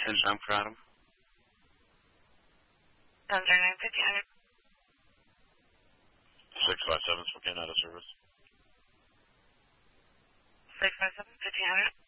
10 John Pradham. 709-1500. 657 Spokane out of service. 657-1500.